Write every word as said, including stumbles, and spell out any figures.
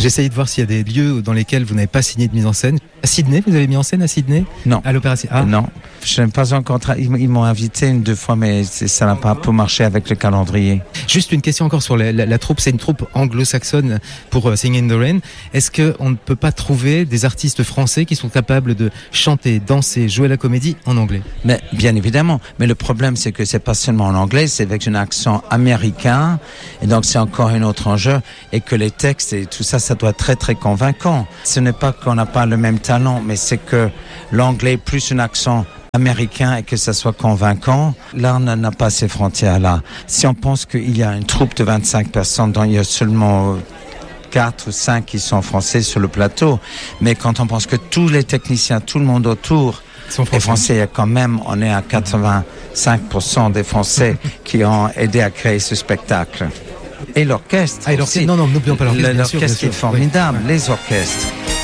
J'essayais de voir s'il y a des lieux dans lesquels vous n'avez pas signé de mise en scène. À Sydney, vous avez mis en scène à Sydney ? Non. À l'Opéra Sydney ? Ah. Non. Je n'ai pas encore tra- ils, ils m'ont invité une, deux fois, mais c'est, ça n'a pas pour marcher avec le calendrier. Juste une question encore sur la, la, la troupe. C'est une troupe anglo-saxonne pour uh, Singing in the Rain. Est-ce qu'on ne peut pas trouver des artistes français qui sont capables de chanter, danser, jouer la comédie en anglais ? Mais bien évidemment. Mais le problème, c'est que c'est pas seulement en anglais, c'est avec un accent américain. Et donc, c'est encore un autre enjeu. Et que les textes et tout ça, ça doit être très, très convaincant. Ce n'est pas qu'on n'a pas le même talent, mais c'est que l'anglais plus un accent américain et que ça soit convaincant, l'art n'a pas ces frontières-là. Si on pense qu'il y a une troupe de vingt-cinq personnes dont il y a seulement quatre ou cinq qui sont français sur le plateau, mais quand on pense que tous les techniciens, tout le monde autour est français, il y a quand même, on est à quatre-vingt-cinq pour cent des Français qui ont aidé à créer ce spectacle. Et l'orchestre. Ah, et l'orchestre, non, non, n'oublions pas l'orchestre. L'orchestre qui est formidable, oui. Les orchestres.